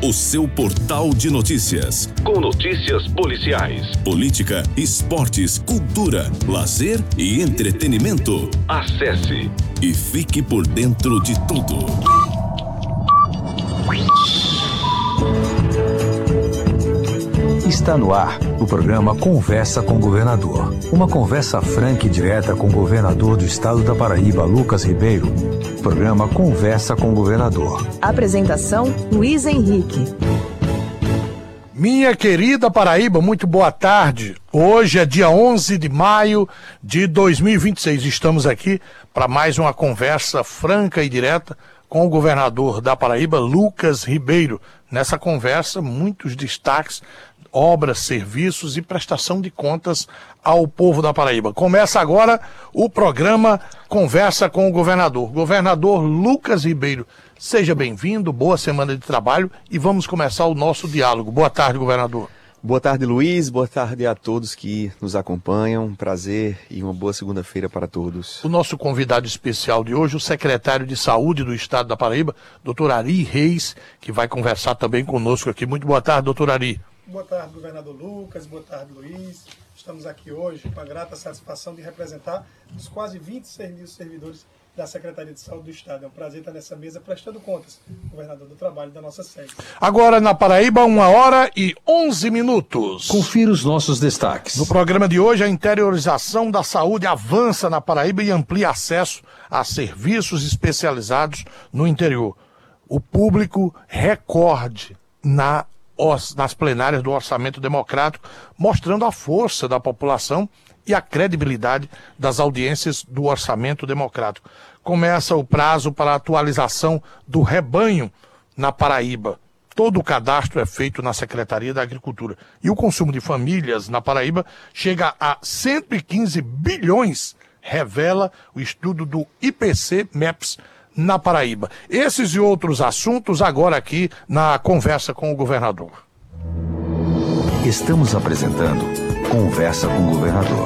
o seu portal de notícias. Com notícias policiais, política, esportes, cultura, lazer e entretenimento. Acesse e fique por dentro de tudo. Está no ar o programa Conversa com o Governador. Uma conversa franca e direta com o governador do estado da Paraíba, Lucas Ribeiro. Programa Conversa com o Governador. Apresentação, Luiz Henrique. Minha querida Paraíba, muito boa tarde. Hoje é dia 11 de maio de 2026. Estamos aqui para mais uma conversa franca e direta com o governador da Paraíba, Lucas Ribeiro. Nessa conversa, muitos destaques, obras, serviços e prestação de contas ao povo da Paraíba. Começa agora o programa Conversa com o Governador. Governador Lucas Ribeiro, seja bem-vindo, boa semana de trabalho e vamos começar o nosso diálogo. Boa tarde, governador. Boa tarde, Luiz. Boa tarde a todos que nos acompanham. Um prazer e uma boa segunda-feira para todos. O nosso convidado especial de hoje, o secretário de Saúde do Estado da Paraíba, doutor Ari Reis, que vai conversar também conosco aqui. Muito boa tarde, doutor Ari. Boa tarde, governador Lucas. Boa tarde, Luiz. Estamos aqui hoje com a grata satisfação de representar os quase 26 mil servidores da Secretaria de Saúde do Estado. É um prazer estar nessa mesa prestando contas, governador, do trabalho da nossa sede. Agora na Paraíba, 1h11. Confira os nossos destaques. No programa de hoje, a interiorização da saúde avança na Paraíba e amplia acesso a serviços especializados no interior. O público recorde nas plenárias do Orçamento Democrático, mostrando a força da população e a credibilidade das audiências do Orçamento Democrático. Começa o prazo para a atualização do rebanho na Paraíba. Todo o cadastro é feito na Secretaria da Agricultura. E o consumo de famílias na Paraíba chega a 115 bilhões, revela o estudo do IPC-MEPS na Paraíba. Esses e outros assuntos agora aqui na Conversa com o Governador. Estamos apresentando Conversa com o Governador.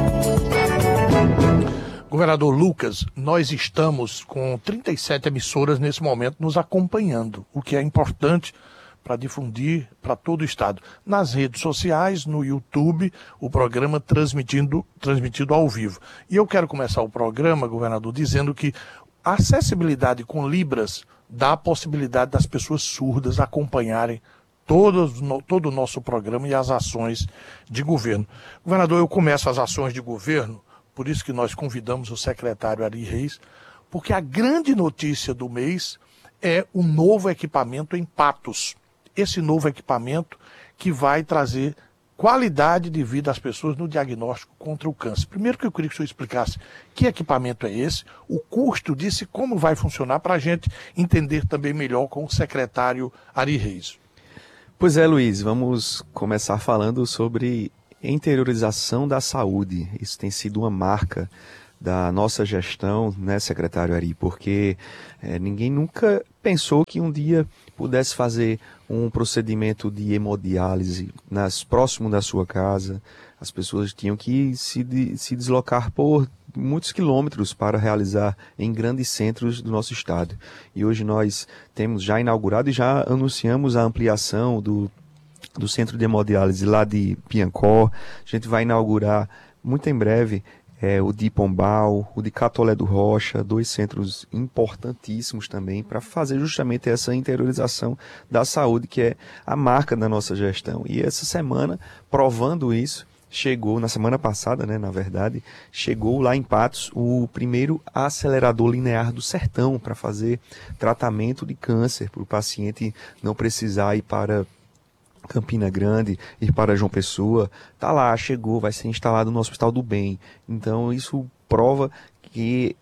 Governador Lucas, nós estamos com 37 emissoras nesse momento nos acompanhando, o que é importante para difundir para todo o estado. Nas redes sociais, no YouTube, o programa transmitido ao vivo. E eu quero começar o programa, governador, dizendo que a acessibilidade com Libras dá a possibilidade das pessoas surdas acompanharem todo o nosso programa e as ações de governo. Governador, eu começo as ações de governo, por isso que nós convidamos o secretário Ari Reis, porque a grande notícia do mês é o novo equipamento em Patos. Esse novo equipamento que vai trazer qualidade de vida às pessoas no diagnóstico contra o câncer. Primeiro que eu queria que o senhor explicasse que equipamento é esse, o custo disso e como vai funcionar para a gente entender também melhor com o secretário Ari Reis. Pois é, Luiz, vamos começar falando sobre interiorização da saúde. Isso tem sido uma marca da nossa gestão, né, secretário Ari? Porque ninguém nunca pensou que um dia pudesse fazer um procedimento de hemodiálise próximo da sua casa. As pessoas tinham que se deslocar por muitos quilômetros para realizar em grandes centros do nosso estado. E hoje nós temos já inaugurado e já anunciamos a ampliação do centro de hemodiálise lá de Piancó. A gente vai inaugurar muito em breve o de Pombal, o de Catolé do Rocha, 2 centros importantíssimos também para fazer justamente essa interiorização da saúde, que é a marca da nossa gestão. E essa semana, provando isso, chegou, na semana passada, né, na verdade, chegou lá em Patos o primeiro acelerador linear do sertão para fazer tratamento de câncer, para o paciente não precisar ir para Campina Grande, ir para João Pessoa. Tá lá, chegou, vai ser instalado no Hospital do Bem. Então isso prova que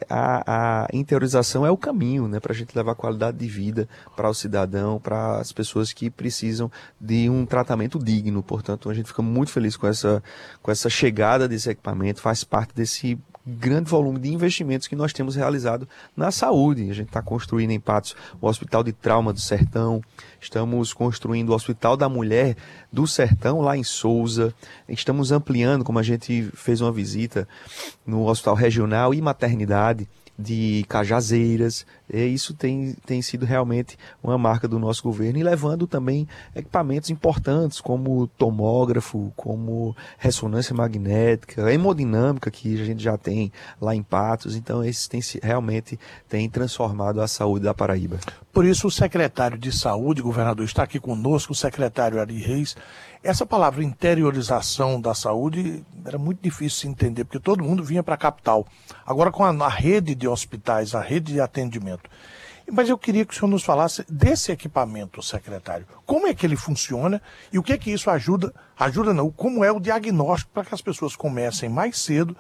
a interiorização é o caminho, né, para a gente levar qualidade de vida para o cidadão, para as pessoas que precisam de um tratamento digno. Portanto, a gente fica muito feliz com essa chegada desse equipamento, faz parte desse grande volume de investimentos que nós temos realizado na saúde. A gente está construindo em Patos o Hospital de Trauma do Sertão, estamos construindo o Hospital da Mulher do Sertão lá em Souza, estamos ampliando, como a gente fez uma visita no Hospital Regional e Maternidade de Cajazeiras, Isso tem sido realmente uma marca do nosso governo, e levando também equipamentos importantes como tomógrafo, como ressonância magnética, hemodinâmica, que a gente já tem lá em Patos. Então esses realmente têm transformado a saúde da Paraíba. Por isso o secretário de Saúde, governador, está aqui conosco, o secretário Ari Reis. Essa palavra interiorização da saúde era muito difícil de entender, porque todo mundo vinha para a capital. Agora com a rede de hospitais, a rede de atendimento. Mas eu queria que o senhor nos falasse desse equipamento, secretário. Como é que ele funciona e o que é que isso ajuda? Ajuda não, como é o diagnóstico para que as pessoas comecem mais cedo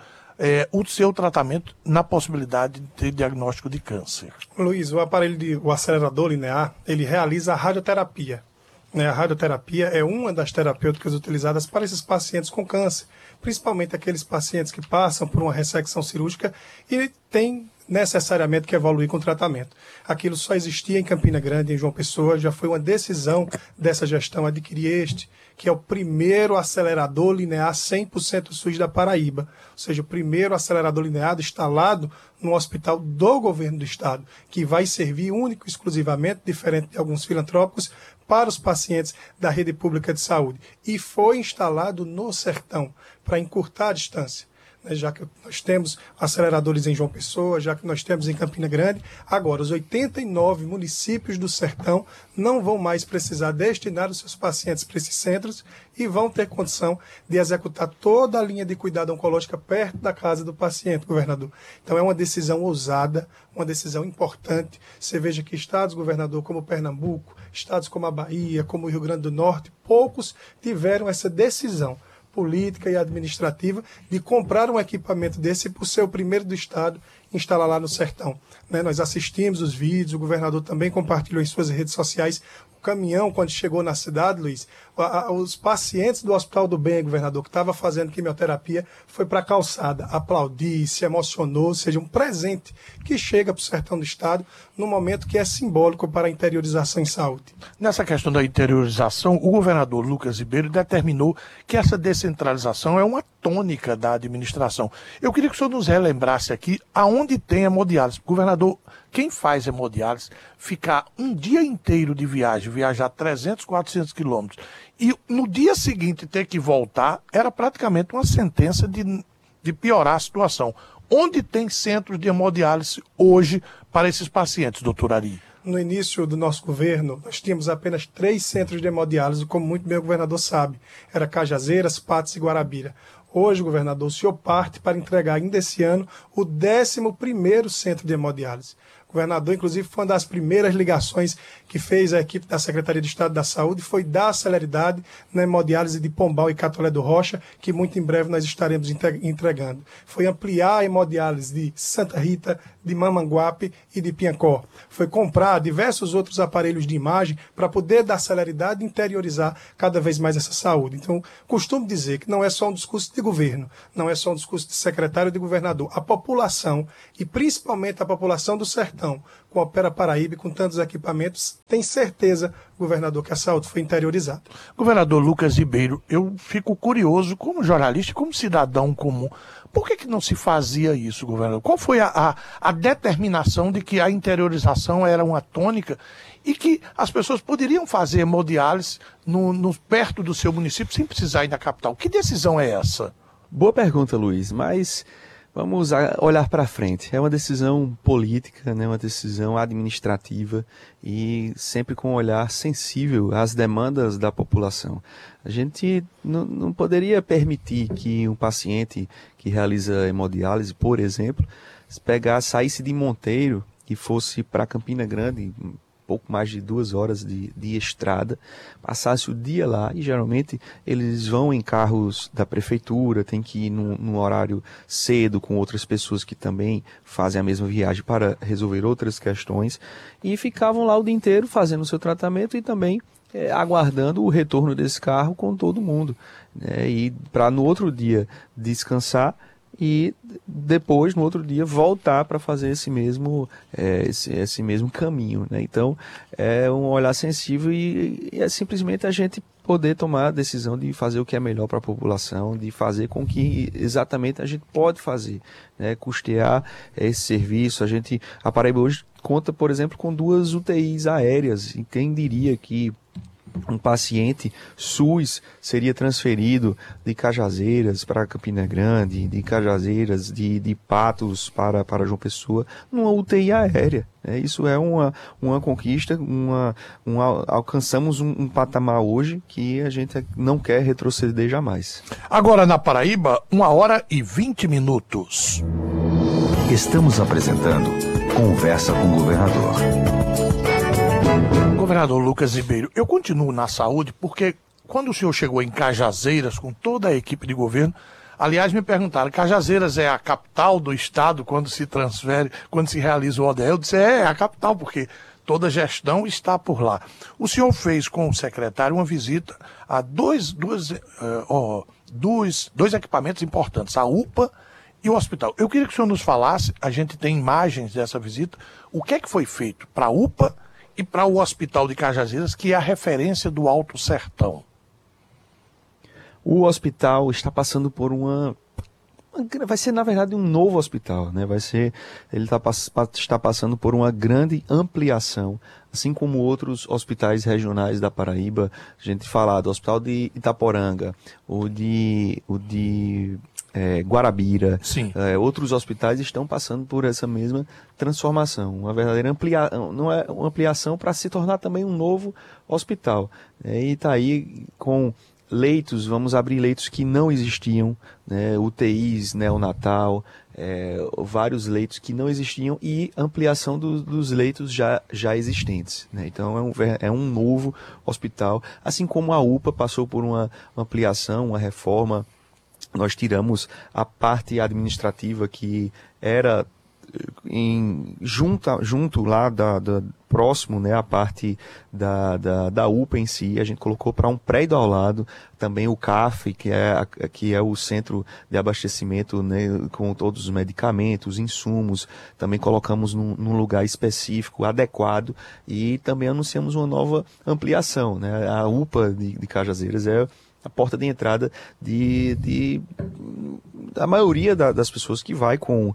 o seu tratamento na possibilidade de ter diagnóstico de câncer. Luiz, o acelerador linear, ele realiza a radioterapia. A radioterapia é uma das terapêuticas utilizadas para esses pacientes com câncer, principalmente aqueles pacientes que passam por uma ressecção cirúrgica e têm necessariamente que evoluir com o tratamento. Aquilo só existia em Campina Grande, em João Pessoa, já foi uma decisão dessa gestão adquirir este, que é o primeiro acelerador linear 100% SUS da Paraíba, ou seja, o primeiro acelerador linear instalado no hospital do governo do estado, que vai servir único e exclusivamente, diferente de alguns filantrópicos, para os pacientes da rede pública de saúde. E foi instalado no Sertão, para encurtar a distância. Já que nós temos aceleradores em João Pessoa, já que nós temos em Campina Grande, agora os 89 municípios do Sertão não vão mais precisar destinar os seus pacientes para esses centros e vão ter condição de executar toda a linha de cuidado oncológica perto da casa do paciente, governador. Então é uma decisão ousada, uma decisão importante. Você veja que estados, governador, como Pernambuco, estados como a Bahia, como o Rio Grande do Norte, poucos tiveram essa decisão política e administrativa de comprar um equipamento desse por ser o primeiro do estado instalar lá no Sertão. Nós assistimos os vídeos, o governador também compartilhou em suas redes sociais o caminhão, quando chegou na cidade, Luiz, os pacientes do Hospital do Bem, governador, que estava fazendo quimioterapia, foi para a calçada, aplaudir, se emocionou, ou seja, um presente que chega para o Sertão do estado num momento que é simbólico para a interiorização em saúde. Nessa questão da interiorização, o governador Lucas Ribeiro determinou que essa descentralização é uma tônica da administração. Eu queria que o senhor nos relembrasse aqui aonde tem hemodiálise. Governador, quem faz hemodiálise, ficar um dia inteiro de viajar 300, 400 quilômetros, e no dia seguinte ter que voltar, era praticamente uma sentença de piorar a situação. Onde tem centros de hemodiálise hoje para esses pacientes, doutor Ari? No início do nosso governo, nós tínhamos apenas 3 centros de hemodiálise, como muito bem o governador sabe. Era Cajazeiras, Patos e Guarabira. Hoje, governador, o senhor parte para entregar ainda esse ano o 11º centro de hemodiálise. O governador, inclusive, foi uma das primeiras ligações que fez a equipe da Secretaria de Estado da Saúde, foi dar celeridade na hemodiálise de Pombal e Catolé do Rocha, que muito em breve nós estaremos entregando. Foi ampliar a hemodiálise de Santa Rita, de Mamanguape e de Piancó. Foi comprar diversos outros aparelhos de imagem para poder dar celeridade e interiorizar cada vez mais essa saúde. Então, costumo dizer que não é só um discurso de governo, não é só um discurso de secretário e de governador. A população, e principalmente a população do Sertão, com a Opera Paraíba e com tantos equipamentos, tem certeza, governador, que a saúde foi interiorizada. Governador Lucas Ribeiro, eu fico curioso, como jornalista e como cidadão comum, por que não se fazia isso, governador? Qual foi a determinação de que a interiorização era uma tônica e que as pessoas poderiam fazer hemodiálise perto do seu município sem precisar ir na capital? Que decisão é essa? Boa pergunta, Luiz, mas vamos olhar para frente. É uma decisão política, né? Uma decisão administrativa e sempre com um olhar sensível às demandas da população. A gente não poderia permitir que um paciente que realiza hemodiálise, por exemplo, saísse de Monteiro e fosse para Campina Grande, pouco mais de 2 horas de estrada, passasse o dia lá, e geralmente eles vão em carros da prefeitura, tem que ir num horário cedo com outras pessoas que também fazem a mesma viagem para resolver outras questões, e ficavam lá o dia inteiro fazendo o seu tratamento e também aguardando o retorno desse carro com todo mundo, né? E para no outro dia descansar e depois, no outro dia, voltar para fazer esse mesmo caminho, né? Então, é um olhar sensível e é simplesmente a gente poder tomar a decisão de fazer o que é melhor para a população, de fazer com que exatamente a gente pode fazer, né? Custear esse serviço. A Paraíba hoje conta, por exemplo, com 2 UTIs aéreas, e quem diria que um paciente SUS seria transferido de Cajazeiras para Campina Grande, de Cajazeiras, de Patos para João Pessoa, numa UTI aérea. Isso é uma conquista, alcançamos um patamar hoje que a gente não quer retroceder jamais. Agora na Paraíba, 1h20. Estamos apresentando Conversa com o Governador. Governador Lucas Ribeiro, eu continuo na saúde porque quando o senhor chegou em Cajazeiras com toda a equipe de governo, aliás, me perguntaram, Cajazeiras é a capital do estado quando se transfere, quando se realiza o ODE? Eu disse, é a capital, porque toda a gestão está por lá. O senhor fez com o secretário uma visita a dois equipamentos importantes, a UPA e o hospital. Eu queria que o senhor nos falasse, a gente tem imagens dessa visita, o que é que foi feito para a UPA e para o Hospital de Cajazeiras, que é a referência do Alto Sertão. O hospital está passando por vai ser, na verdade, um novo hospital, né? Ele está passando por uma grande ampliação, assim como outros hospitais regionais da Paraíba. A gente fala do Hospital de Itaporanga, o de Guarabira. Sim. Outros hospitais estão passando por essa mesma transformação, uma verdadeira ampliação, não é uma ampliação para se tornar também um novo hospital. E está aí com leitos, vamos abrir leitos que não existiam, né, UTIs neonatal, vários leitos que não existiam e ampliação dos leitos já existentes, né? Então é um novo hospital, assim como a UPA passou por uma ampliação, uma reforma. Nós tiramos a parte administrativa que era junto lá próximo, né, a parte da UPA em si, a gente colocou para um prédio ao lado, também o CAF, que é o centro de abastecimento, né, com todos os medicamentos, insumos, também colocamos num lugar específico, adequado, e também anunciamos uma nova ampliação, né? A UPA de Cajazeiras é a porta de entrada da maioria das pessoas que vai com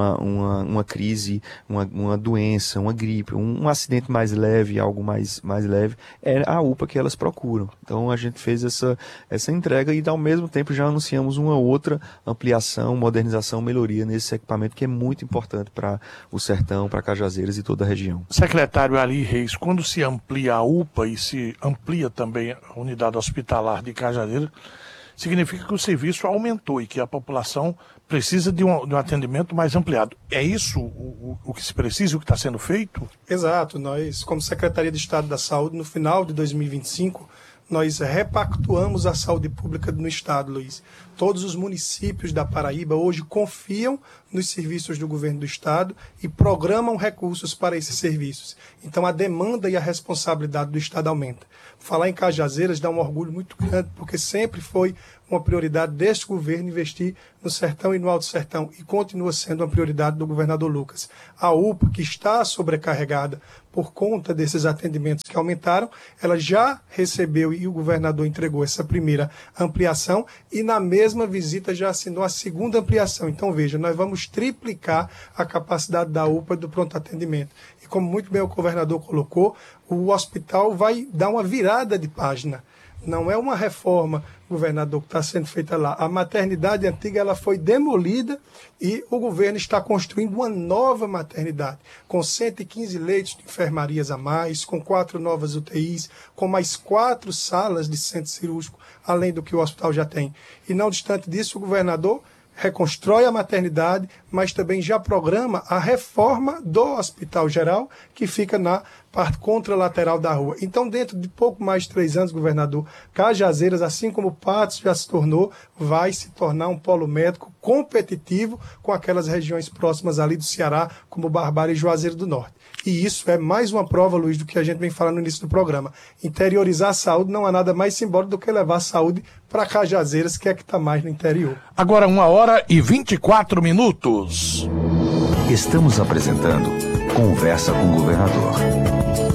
uma crise, uma doença, uma gripe, um acidente mais leve, algo mais leve, é a UPA que elas procuram. Então a gente fez essa entrega e ao mesmo tempo já anunciamos uma outra ampliação, modernização, melhoria nesse equipamento que é muito importante para o Sertão, para Cajazeiras e toda a região. Secretário Ari Reis, quando se amplia a UPA e se amplia também a unidade hospitalar de Cajazeiras, significa que o serviço aumentou e que a população precisa de um atendimento mais ampliado. É isso o que se precisa, o que está sendo feito? Exato. Nós, como Secretaria de Estado da Saúde, no final de 2025, nós repactuamos a saúde pública no Estado, Luiz. Todos os municípios da Paraíba hoje confiam nos serviços do governo do Estado e programam recursos para esses serviços. Então a demanda e a responsabilidade do Estado aumenta. Falar em Cajazeiras dá um orgulho muito grande, porque sempre foi uma prioridade deste governo investir no Sertão e no Alto Sertão, e continua sendo uma prioridade do governador Lucas. A UPA, que está sobrecarregada por conta desses atendimentos que aumentaram, ela já recebeu e o governador entregou essa primeira ampliação e na mesma visita já assinou a segunda ampliação. Então veja, nós vamos triplicar a capacidade da UPA do pronto atendimento. E como muito bem o governador colocou, o hospital vai dar uma virada de página. Não é uma reforma, governador, que está sendo feita lá. A maternidade antiga ela foi demolida e o governo está construindo uma nova maternidade, com 115 leitos de enfermarias a mais, com 4 novas UTIs, com mais 4 salas de centro cirúrgico, além do que o hospital já tem. E não distante disso, o governador reconstrói a maternidade, mas também já programa a reforma do Hospital Geral, que fica na parte contralateral da rua. Então, dentro de pouco mais de 3 anos, governador, Cajazeiras, assim como Patos já se tornou, vai se tornar um polo médico competitivo com aquelas regiões próximas ali do Ceará, como Barbária e Juazeiro do Norte. E isso é mais uma prova, Luiz, do que a gente vem falando no início do programa. Interiorizar a saúde não há nada mais simbólico do que levar a saúde para Cajazeiras, que é que está mais no interior. Agora 1h24. Estamos apresentando Conversa com o Governador.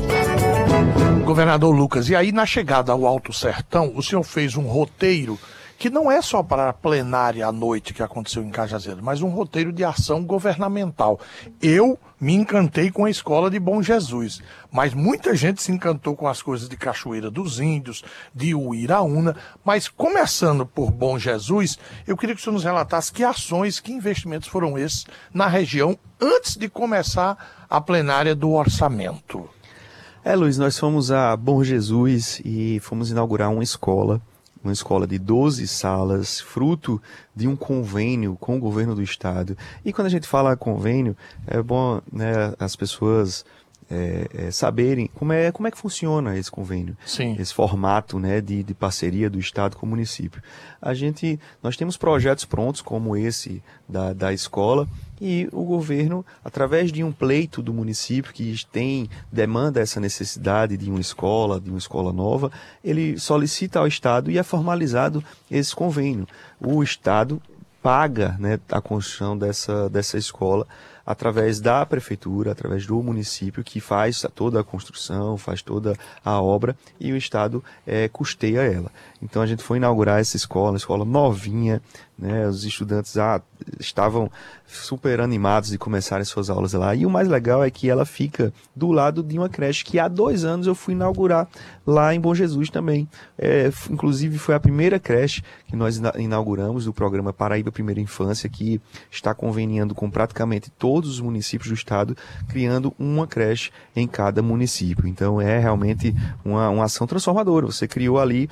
Governador Lucas, e aí na chegada ao Alto Sertão, o senhor fez um roteiro que não é só para a plenária à noite que aconteceu em Cajazeiras, mas um roteiro de ação governamental. Eu me encantei com a escola de Bom Jesus, mas muita gente se encantou com as coisas de Cachoeira dos Índios, de Uiraúna, mas começando por Bom Jesus, eu queria que o senhor nos relatasse que ações, que investimentos foram esses na região antes de começar a plenária do orçamento. Luiz, nós fomos a Bom Jesus e fomos inaugurar uma escola de 12 salas, fruto de um convênio com o governo do estado. E quando a gente fala convênio, é bom, né, as pessoas saberem como é que funciona esse convênio. Sim. Esse formato, né, de parceria do estado com o município. Nós temos projetos prontos como esse da escola, e o governo, através de um pleito do município que demanda essa necessidade de uma escola nova, ele solicita ao estado e é formalizado esse convênio. O estado paga, né, a construção dessa escola através da prefeitura, através do município, que faz toda a construção, faz toda a obra, e o estado custeia ela. Então a gente foi inaugurar essa escola novinha, né? Os estudantes estavam super animados de começarem suas aulas lá. E o mais legal é que ela fica do lado de uma creche que há 2 anos eu fui inaugurar lá em Bom Jesus também. Inclusive foi a primeira creche que nós inauguramos do programa Paraíba Primeira Infância, que está conveniando com praticamente todos os municípios do estado, criando uma creche em cada município. Então é realmente uma ação transformadora. Você criou ali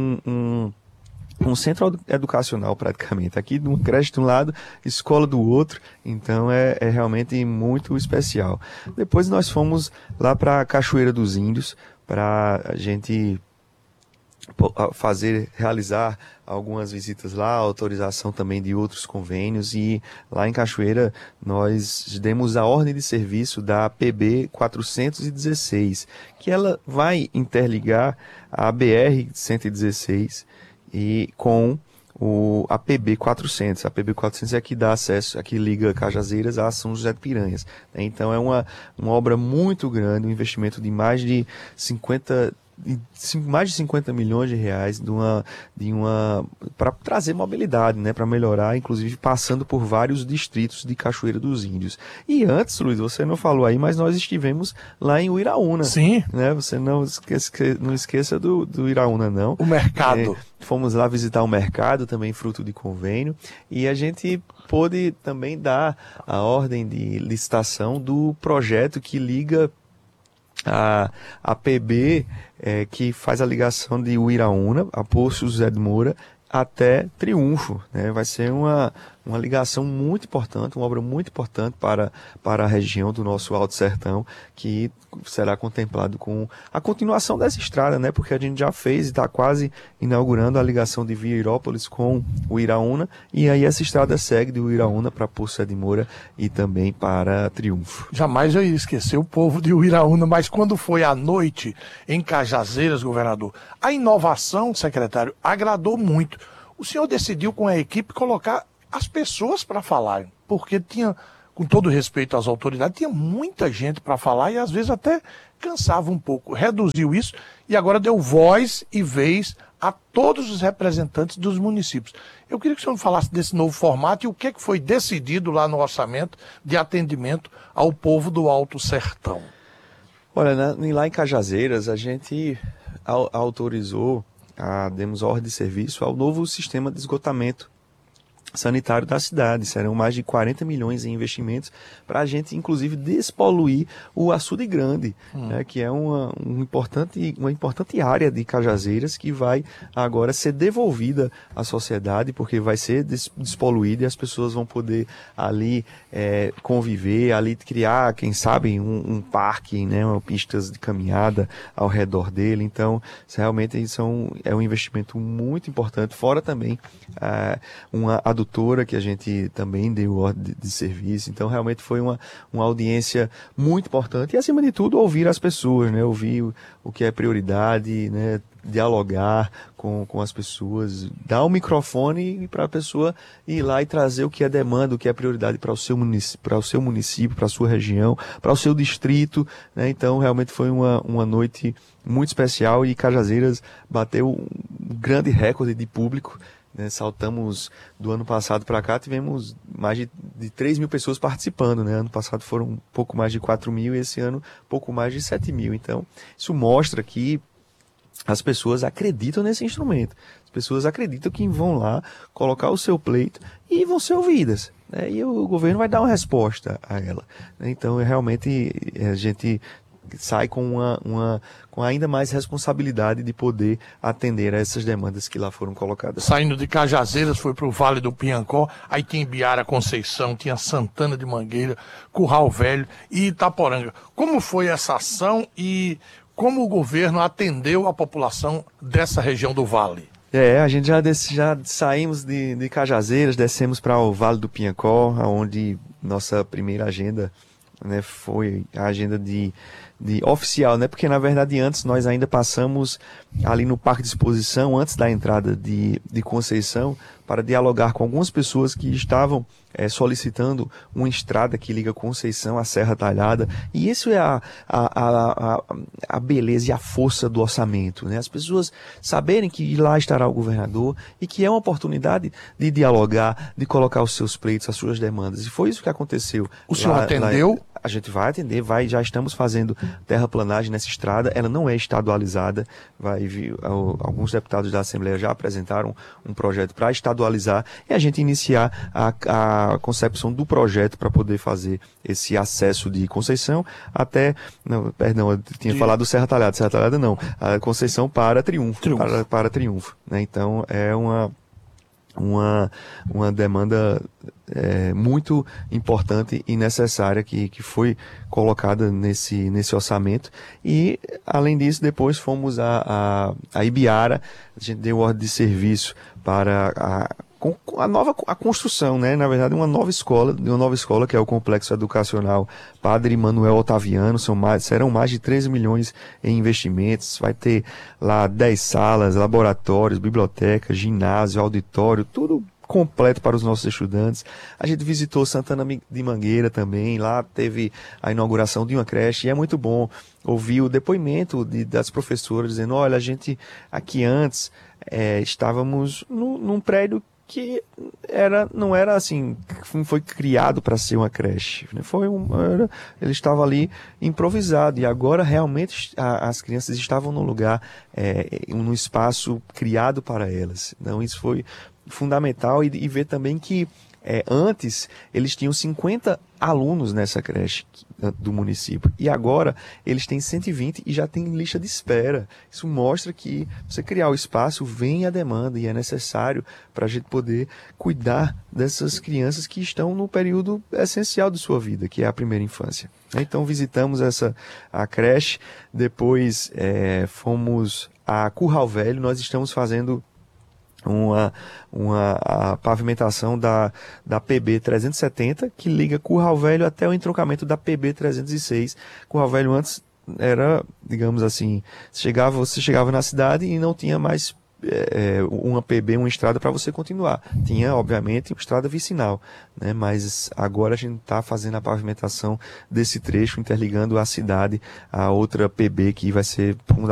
um centro educacional praticamente, aqui de uma creche de um lado, escola do outro, então é realmente muito especial. Depois nós fomos lá para Cachoeira dos Índios, para a gente realizar algumas visitas lá, autorização também de outros convênios, e lá em Cachoeira nós demos a ordem de serviço da PB 416, que ela vai interligar a BR 116 e com a PB 400. A PB 400 é a que dá acesso, a que liga Cajazeiras a São José de Piranhas. Então é uma obra muito grande, um investimento de mais de 50 milhões de reais para trazer mobilidade, né, para melhorar, inclusive passando por vários distritos de Cachoeira dos Índios. E antes, Luiz, você não falou aí, mas nós estivemos lá em Uiraúna. Sim. Né? Você não esqueça do Uiraúna, não. O mercado. Fomos lá visitar o mercado, também fruto de convênio, e a gente pôde também dar a ordem de licitação do projeto que liga a PB, que faz a ligação de Uiraúna a Poço José de Moura até Triunfo, né? Vai ser uma ligação muito importante, uma obra muito importante para a região do nosso Alto Sertão, que será contemplado com a continuação dessa estrada, né? Porque a gente já fez e está quase inaugurando a ligação de Vieirópolis com o Uiraúna, e aí essa estrada segue de Uiraúna para Poço José de Moura e também para Triunfo. Jamais eu ia esquecer o povo de Uiraúna, mas quando foi à noite em Cajazeiras, governador, a inovação, secretário, agradou muito. O senhor decidiu com a equipe colocar as pessoas para falarem, porque tinha, com todo respeito às autoridades, tinha muita gente para falar e às vezes até cansava um pouco. Reduziu isso e agora deu voz e vez a todos os representantes dos municípios. Eu queria que o senhor me falasse desse novo formato e o que foi decidido lá no orçamento de atendimento ao povo do Alto Sertão. Olha, lá em Cajazeiras a gente autorizou, demos ordem de serviço ao novo sistema de esgotamento sanitário da cidade. Serão mais de 40 milhões em investimentos para a gente, inclusive, despoluir o Açude Grande, né, que é uma importante área de Cajazeiras que vai agora ser devolvida à sociedade, porque vai ser despoluída e as pessoas vão poder ali conviver, ali criar, quem sabe, um parque, né, pistas de caminhada ao redor dele. Então, realmente é um investimento muito importante, fora também uma adutora que a gente também deu ordem de serviço. Então realmente foi uma audiência muito importante e, acima de tudo, ouvir as pessoas, né? Ouvir o que é prioridade, né? Dialogar com as pessoas, dar o microfone para a pessoa ir lá e trazer o que é demanda, o que é prioridade para o seu município, para a sua região, para o seu distrito, né? Então realmente foi uma noite muito especial e Cajazeiras bateu um grande recorde de público. né? Saltamos do ano passado para cá, tivemos mais de 3 mil pessoas participando, né? Ano passado foram um pouco mais de 4 mil e esse ano pouco mais de 7 mil. Então, isso mostra que as pessoas acreditam nesse instrumento. As pessoas acreditam que vão lá colocar o seu pleito e vão ser ouvidas, né? E o governo vai dar uma resposta a ela. Então, realmente, a gente sai com com ainda mais responsabilidade de poder atender a essas demandas que lá foram colocadas. Saindo de Cajazeiras, foi para o Vale do Piancó, aí tinha Ibiara Conceição, tinha Santana de Mangueira, Curral Velho e Itaporanga. Como foi essa ação e como o governo atendeu a população dessa região do Vale? A gente já saímos de Cajazeiras, descemos para o Vale do Piancó, onde nossa primeira agenda, né, foi a agenda de oficial, né? Porque na verdade antes nós ainda passamos ali no Parque de Exposição, antes da entrada de Conceição, para dialogar com algumas pessoas que estavam solicitando uma estrada que liga Conceição à Serra Talhada. E isso é a beleza e a força do orçamento, né? As pessoas saberem que lá estará o governador e que é uma oportunidade de dialogar, de colocar os seus pleitos, as suas demandas. E foi isso que aconteceu. O senhor atendeu? A gente vai atender, já estamos fazendo terraplanagem nessa estrada, ela não é estadualizada, alguns deputados da Assembleia já apresentaram um projeto para estadualizar e a gente iniciar a concepção do projeto para poder fazer esse acesso de Conceição até, eu tinha falado do Serra Talhada não, a Conceição para Triunfo. Para Triunfo, né? Então é uma demanda muito importante e necessária que foi colocada nesse orçamento. E, além disso, depois fomos a Ibiara, a gente deu ordem de serviço para a construção, né? Na verdade, uma nova escola que é o Complexo Educacional Padre Manuel Otaviano. Serão mais de 13 milhões em investimentos, vai ter lá 10 salas, laboratórios, biblioteca, ginásio, auditório, tudo completo para os nossos estudantes. A gente visitou Santana de Mangueira também, lá teve a inauguração de uma creche, e é muito bom ouvir o depoimento das professoras dizendo, olha, a gente aqui antes estávamos num prédio que não era assim, foi criado para ser uma creche, né? Ele estava ali improvisado, e agora realmente as crianças estavam num lugar, num espaço criado para elas. Então isso foi fundamental, e ver também que antes eles tinham 50 alunos nessa creche do município e agora eles têm 120 e já tem lista de espera. Isso mostra que você criar o espaço, vem a demanda, e é necessário para a gente poder cuidar dessas crianças que estão no período essencial de sua vida, que é a primeira infância. Então visitamos a creche, depois fomos a Curral Velho. Nós estamos fazendo a pavimentação da PB 370, que liga Curral Velho até o entroncamento da PB 306. Curral Velho antes era, digamos assim, você chegava na cidade e não tinha mais uma PB, uma estrada para você continuar. Tinha, obviamente, uma estrada vicinal, né? Mas agora a gente está fazendo a pavimentação desse trecho, interligando a cidade a outra PB que vai ser